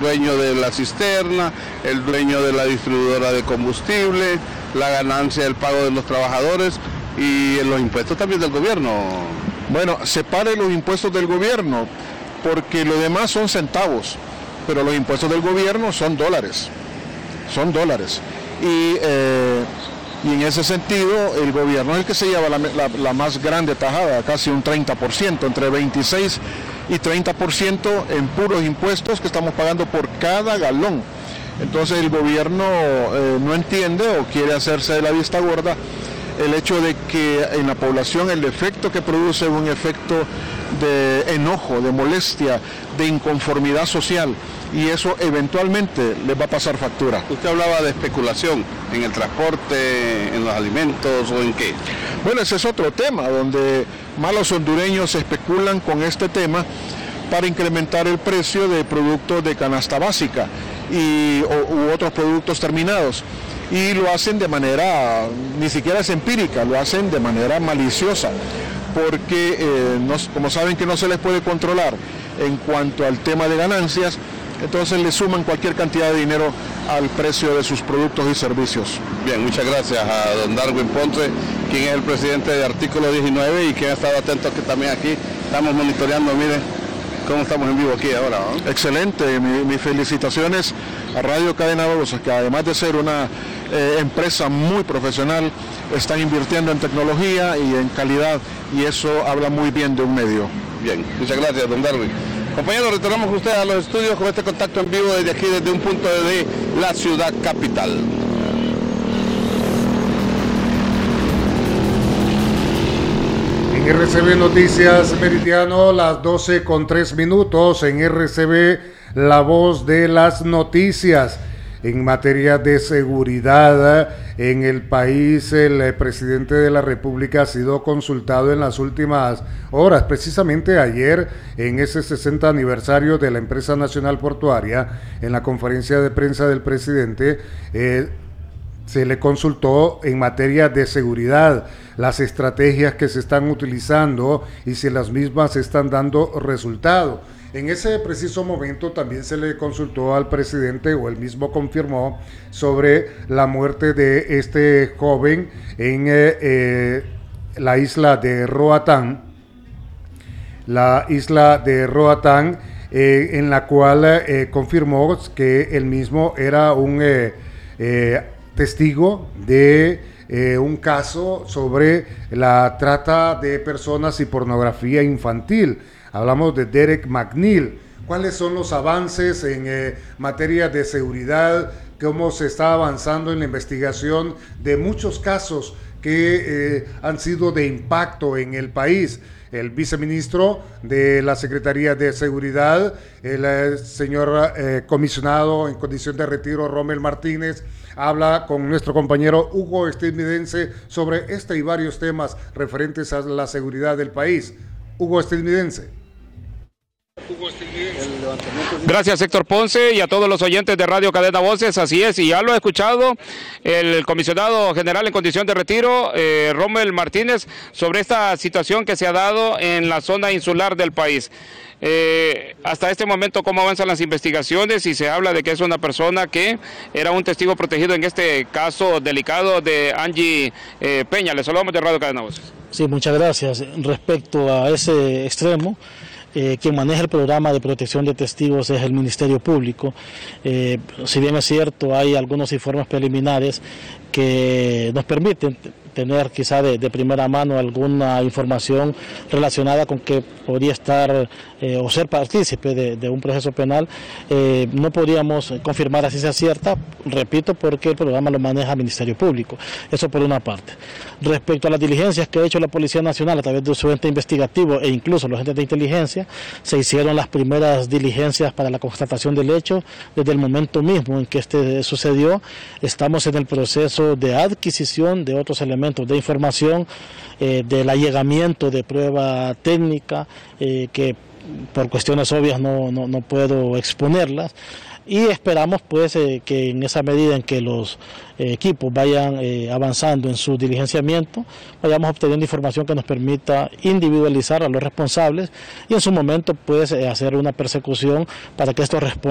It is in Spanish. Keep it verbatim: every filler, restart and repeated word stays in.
dueño de la cisterna, el dueño de la distribuidora de combustible, la ganancia del pago de los trabajadores y los impuestos también del gobierno. Bueno, separe los impuestos del gobierno, porque lo demás son centavos, pero los impuestos del gobierno son dólares, son dólares. Y, eh, y en ese sentido, el gobierno es el que se lleva la, la, la más grande tajada, casi un treinta por ciento, entre veintiséis y treinta por ciento en puros impuestos que estamos pagando por cada galón. Entonces el gobierno eh, no entiende o quiere hacerse de la vista gorda el hecho de que en la población el efecto que produce es un efecto de enojo, de molestia, de inconformidad social, y eso eventualmente les va a pasar factura. Usted hablaba de especulación en el transporte, en los alimentos o en qué. Bueno, ese es otro tema donde malos hondureños especulan con este tema para incrementar el precio de productos de canasta básica y, o, u otros productos terminados. Y lo hacen de manera, ni siquiera es empírica, lo hacen de manera maliciosa, porque eh, no, como saben que no se les puede controlar en cuanto al tema de ganancias, entonces le suman cualquier cantidad de dinero al precio de sus productos y servicios. Bien, muchas gracias a don Darwin Ponce, quien es el presidente de Artículo diecinueve y quien ha estado atento que también aquí estamos monitoreando, miren cómo estamos en vivo aquí ahora, ¿no? Excelente, mi, mis felicitaciones a Radio Cadena Voces, que además de ser una eh, empresa muy profesional, están invirtiendo en tecnología y en calidad, y eso habla muy bien de un medio. Bien, muchas gracias, don Darwin. Compañeros, retornamos con ustedes a los estudios con este contacto en vivo desde aquí, desde un punto de la ciudad capital. En R C B Noticias Meridiano, las doce con tres minutos, en R C B La Voz de las Noticias. En materia de seguridad en el país, el presidente de la República ha sido consultado en las últimas horas, precisamente ayer, en ese sesenta aniversario de la Empresa Nacional Portuaria. En la conferencia de prensa del presidente, eh, se le consultó en materia de seguridad, las estrategias que se están utilizando y si las mismas están dando resultado. En ese preciso momento también se le consultó al presidente, o él mismo confirmó, sobre la muerte de este joven en eh, eh, la isla de Roatán, la isla de Roatán, eh, en la cual eh, confirmó que él mismo era un eh, eh, testigo de eh, un caso sobre la trata de personas y pornografía infantil. Hablamos de Derek McNeil. ¿Cuáles son los avances en eh, materia de seguridad? ¿Cómo se está avanzando en la investigación de muchos casos que eh, han sido de impacto en el país? El viceministro de la Secretaría de Seguridad, el eh, señor eh, comisionado en condición de retiro, Rommel Martínez, habla con nuestro compañero Hugo Estadounidense sobre este y varios temas referentes a la seguridad del país. Hugo Estadounidense. Gracias, Héctor Ponce, y a todos los oyentes de Radio Cadena Voces. Así es, y ya lo ha escuchado el comisionado general en condición de retiro, eh, Rommel Martínez, sobre esta situación que se ha dado en la zona insular del país. Eh, hasta este momento, ¿cómo avanzan las investigaciones? Y se habla de que es una persona que era un testigo protegido en este caso delicado de Angie eh, Peña. Les saludamos de Radio Cadena Voces. Sí, muchas gracias. Respecto a ese extremo, Eh, quien maneja el programa de protección de testigos es el Ministerio Público. Eh, si bien es cierto, hay algunos informes preliminares que nos permiten tener quizá de, de primera mano alguna información relacionada con que podría estar eh, o ser partícipe de, de un proceso penal, eh, no podríamos confirmar así sea cierta, repito, porque el programa lo maneja el Ministerio Público. Eso por una parte. Respecto a las diligencias que ha hecho la Policía Nacional a través de su ente investigativo e incluso los entes de inteligencia, se hicieron las primeras diligencias para la constatación del hecho desde el momento mismo en que este sucedió. Estamos en el proceso de adquisición de otros elementos de información, eh, del allegamiento de prueba técnica, eh, que por cuestiones obvias no, no, no puedo exponerlas, y esperamos pues eh, que en esa medida en que los eh, equipos vayan eh, avanzando en su diligenciamiento, vayamos obteniendo información que nos permita individualizar a los responsables y en su momento pues eh, hacer una persecución para que estos respondan.